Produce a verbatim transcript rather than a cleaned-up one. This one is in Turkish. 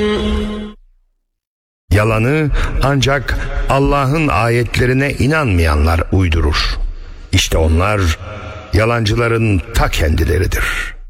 Yalanı ancak Allah'ın ayetlerine inanmayanlar uydurur. İşte onlar yalancıların ta kendileridir.